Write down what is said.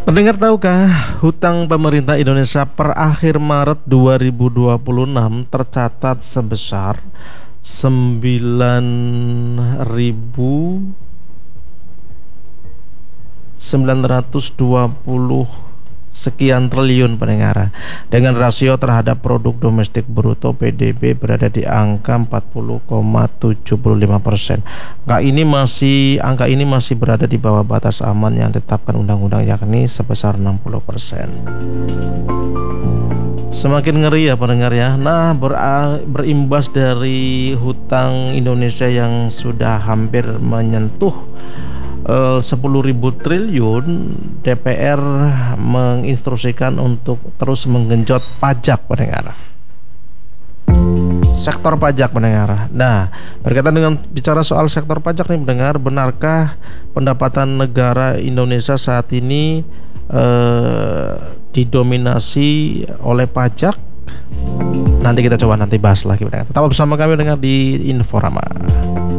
Pendengar tahukah hutang pemerintah Indonesia per akhir Maret 2026 tercatat sebesar 9.920 sekian triliun pendengar, dengan rasio terhadap produk domestik bruto PDB berada di angka 40,75%. Angka ini masih berada di bawah batas aman yang ditetapkan undang-undang, yakni sebesar 60%. Semakin ngeri ya pendengar ya. Nah, berimbas dari hutang Indonesia yang sudah hampir menyentuh 10.000 triliun, DPR menginstruksikan untuk terus menggenjot pajak pendengar. Sektor pajak pendengar. Nah, berkaitan dengan bicara soal sektor pajak nih pendengar, benarkah pendapatan negara Indonesia saat ini didominasi oleh pajak? Nanti kita coba bahas lagi pendengar. Tetap bersama kami dengar di Inforama.